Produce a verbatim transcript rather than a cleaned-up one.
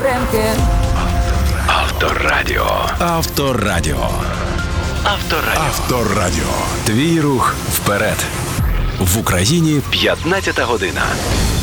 підтримки. Авторадіо. Авторадіо. Авторадіо. Авторадіо. Твій рух вперед. В Україні п'ятнадцята година.